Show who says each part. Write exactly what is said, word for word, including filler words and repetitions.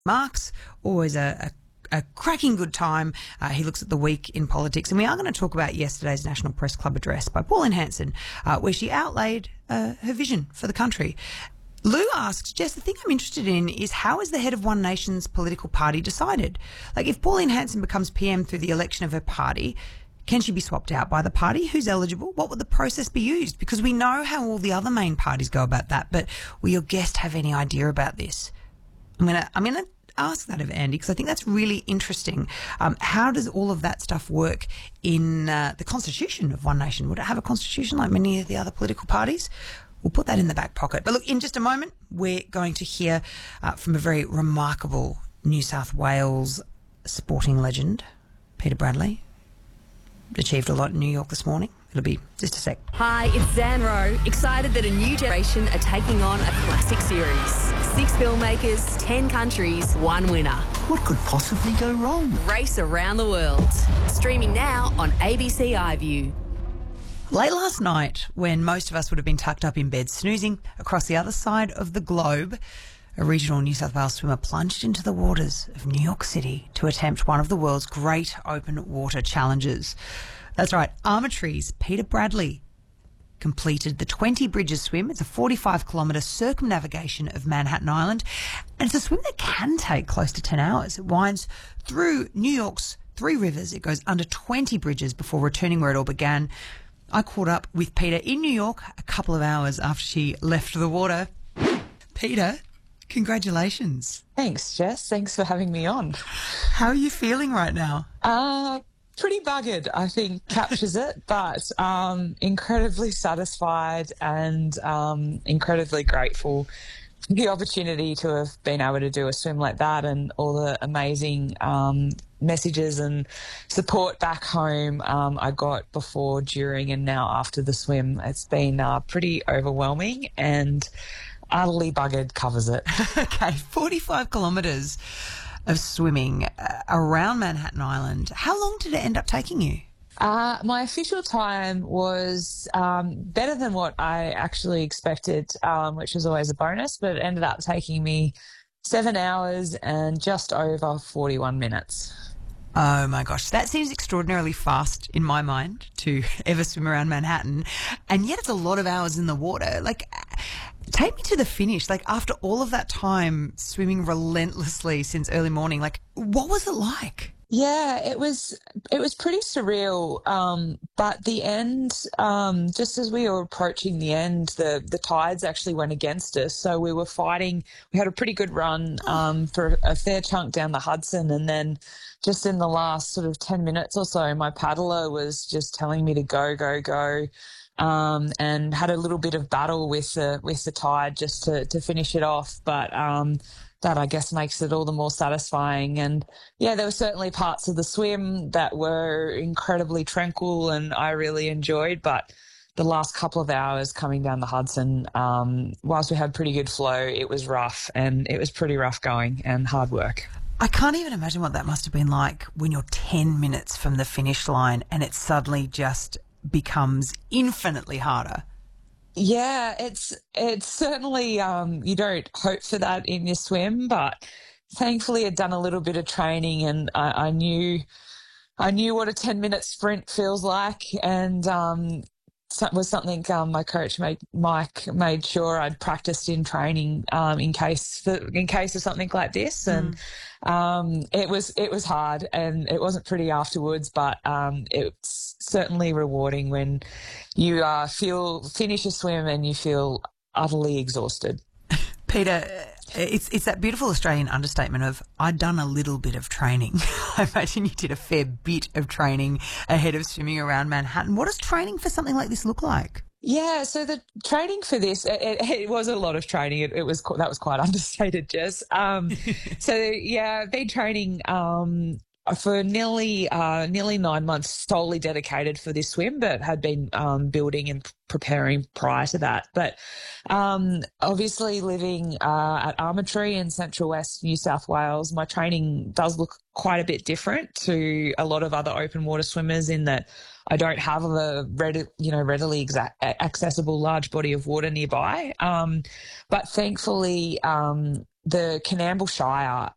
Speaker 1: Marks, always a, a, a cracking good time. Uh, he looks at the week in politics, and we are going to talk about yesterday's National Press Club address by Pauline Hanson, uh, where she outlaid uh, her vision for the country. Lou asks, Jess, the thing I'm interested in is how is the head of One Nation's political party decided? Like, if Pauline Hanson becomes P M through the election of her party, can she be swapped out by the party? Who's eligible? What would the process be used? Because we know how all the other main parties go about that, but will your guest have any idea about this? I'm going to I'm gonna ask that of Andy because I think that's really interesting. Um, how does all of that stuff work in uh, the constitution of One Nation? Would it have a constitution like many of the other political parties? We'll put that in the back pocket. But look, in just a moment, we're going to hear uh, from a very remarkable New South Wales sporting legend, Peter Bradley. Achieved a lot in New York this morning. It'll be just a sec.
Speaker 2: Hi, it's Zan Rowe, excited that a new generation are taking on a classic series. Six filmmakers, ten countries, one winner.
Speaker 3: What could possibly go wrong?
Speaker 2: Race Around the World. Streaming now on A B C iView.
Speaker 1: Late last night, when most of us would have been tucked up in bed snoozing, across the other side of the globe, a regional New South Wales swimmer plunged into the waters of New York City to attempt one of the world's great open water challenges. That's right, Armatree's Peter Bradley completed the twenty bridges swim. It's a forty-five kilometre circumnavigation of Manhattan Island, and it's a swim that can take close to ten hours. It winds through New York's three rivers. It goes under twenty bridges before returning where it all began. I caught up with Peter in New York a couple of hours after she left the water. Peter, congratulations.
Speaker 4: Thanks, Jess. Thanks for having me on.
Speaker 1: How are you feeling right now?
Speaker 4: Uh, pretty buggered, I think, captures it, but um, incredibly satisfied and um, incredibly grateful for the opportunity to have been able to do a swim like that and all the amazing um, messages and support back home um, I got before, during and now after the swim. It's been uh, pretty overwhelming, and utterly buggered covers it.
Speaker 1: Okay, forty-five kilometres of swimming uh, around Manhattan Island. How long did it end up taking you?
Speaker 4: Uh, my official time was um, better than what I actually expected, um, which was always a bonus, but it ended up taking me seven hours and just over forty-one minutes.
Speaker 1: Oh my gosh, that seems extraordinarily fast in my mind to ever swim around Manhattan, and yet it's a lot of hours in the water. Like, take me to the finish. Like, after all of that time swimming relentlessly since early morning, like, what was it like?
Speaker 4: Yeah, it was it was pretty surreal. Um, but the end, um, just as we were approaching the end, the the tides actually went against us. So we were fighting. We had a pretty good run um, for a fair chunk down the Hudson, and then just in the last sort of ten minutes or so, my paddler was just telling me to go, go, go. Um, and had a little bit of battle with the with the tide just to to finish it off, but um, that I guess makes it all the more satisfying. And yeah, there were certainly parts of the swim that were incredibly tranquil and I really enjoyed, but the last couple of hours coming down the Hudson, um, whilst we had pretty good flow, it was rough, and it was pretty rough going and hard work.
Speaker 1: I can't even imagine what that must have been like when you're ten minutes from the finish line and it suddenly just becomes infinitely harder.
Speaker 4: Yeah, it's it's certainly, um, you don't hope for that in your swim, but thankfully I'd done a little bit of training, and I, I knew I knew what a ten minute sprint feels like, and um, so it was something um, my coach made, Mike made sure I'd practiced in training um, in case for, in case of something like this, and mm. um, it was it was hard and it wasn't pretty afterwards, but um, it's certainly rewarding when you uh, feel finish a swim and you feel utterly exhausted.
Speaker 1: Peter, it's it's that beautiful Australian understatement of I'd done a little bit of training. I imagine you did a fair bit of training ahead of swimming around Manhattan. What does training for something like this look like?
Speaker 4: Yeah, so the training for this, it, it was a lot of training. It, it was that was quite understated, Jess. Um, so yeah, I've been training um, for nearly uh, nearly nine months, solely dedicated for this swim, but had been um, building and preparing prior to that. But um, obviously living uh, at Armatree in Central West New South Wales, my training does look quite a bit different to a lot of other open water swimmers in that I don't have a ready, you know, readily exa- accessible large body of water nearby. Um, but thankfully, um, the Coonamble Shire